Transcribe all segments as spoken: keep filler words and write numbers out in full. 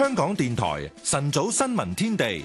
香港電台晨早新聞天地。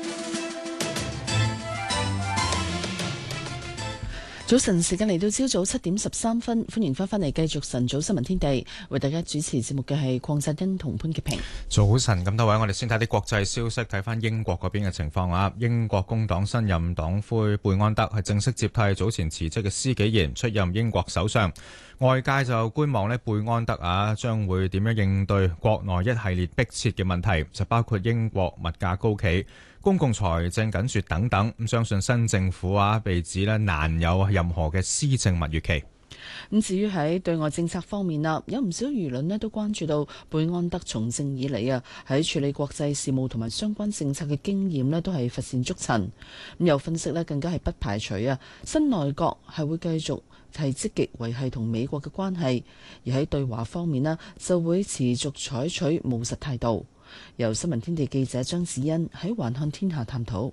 早晨時間嚟到朝早七點十三分，歡迎翻返嚟繼續晨早新聞天地，為大家主持節目嘅係鄺澤恩同潘潔平。 早晨，咁多位，我哋先睇啲國際消息，睇翻英國嗰邊嘅情況啊。英國工黨新任黨魁貝安德係正式接替早前辭職嘅施紀賢出任英國首相。外界就觀望呢貝安德啊將會點樣應對國內一系列迫切嘅問題，就包括英國物價高企、公共財政緊絀等等。咁相信新政府啊被指呢難有任何嘅施政蜜月期。 咁至於喺對外政策方面啦，有唔少輿論呢都關注到貝安德從政以嚟啊喺處理國際事務同埋相關政策嘅經驗呢都係乏善足陳。咁有分析呢更加係不排除啊新內閣係會繼續係積極維繫同美國嘅關係，而喺對華方面呢就會持續採取務實態度。由新聞天地記者張子欣喺環看天下探討。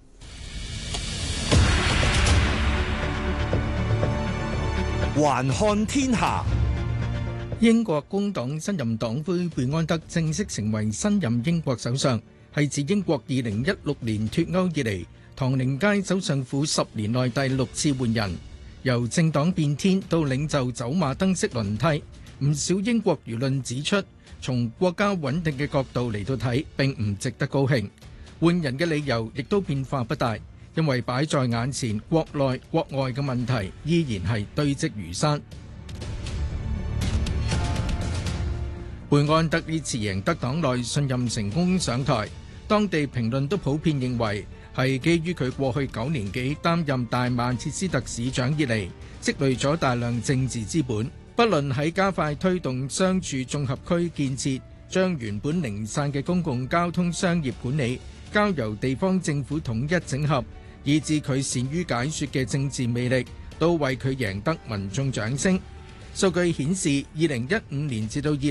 環看天下， 英國工黨新任黨魁貝安德正式成為新任英國首相，係自英國二零一六年脫歐以嚟，唐寧街首相府十年內第六次換人。由政黨變天到領袖走馬燈式輪替，唔少英國輿論指出，從國家穩定嘅角度嚟到睇，並唔值得高興。換人嘅理由亦都變化不大，因為擺在眼前國內國外嘅問題依然係堆積如山。貝安德呢次贏得黨內信任成功上台，當地評論都普遍認為係基於佢過去九年幾擔任大曼徹斯特市長以嚟積累咗大量政治資本，不論喺加快推動商住綜合區建設，將原本零散嘅公共交通商業管理交由地方政府統一整合，以致佢善於解說嘅政治魅力，都為佢贏得民眾掌聲。數據顯示，二零一五年至到二